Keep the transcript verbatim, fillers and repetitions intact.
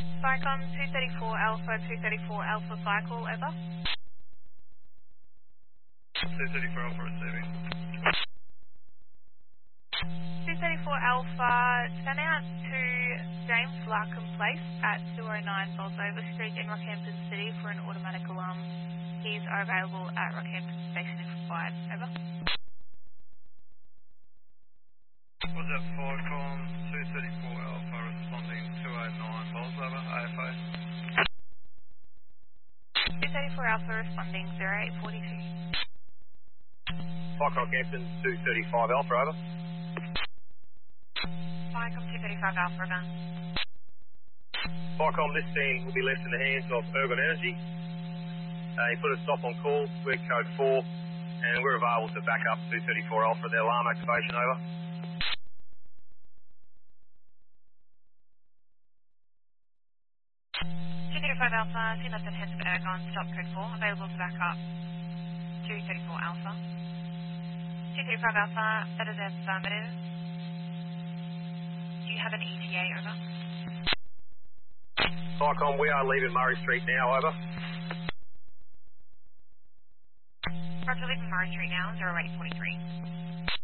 Vicom two thirty-four Alpha, two thirty-four Alpha cycle, over. two thirty-four Alpha receiving. two thirty-four Alpha, send out to James Larkham Place at two oh nine Bolsover Street in Rockhampton City for an automatic alarm. Keys are available at Rockhampton Station if required, over. Was that Vicom two thirty-four Alpha responding two oh nine Bolsover, A F A? two thirty-four Alpha responding zero eight forty-two. Vicom Rockhampton two thirty-five Alpha, over. Vicom two thirty-five Alpha, over. Vicom, this scene will be left in the hands of Ergon Energy. Uh, he put a stop on call, we're code four, and we're available to back up two thirty-four Alpha, their alarm activation, over. two thirty-five Alpha, seen left in hands of Ergon, stop code four, available to back up two thirty-four Alpha. two thirty-five Alpha, that is affirmative. Do you have an E T A, over? Vicom, we are leaving Murray Street now, over. Roger, leaving Murray Street now, zero eight forty-three.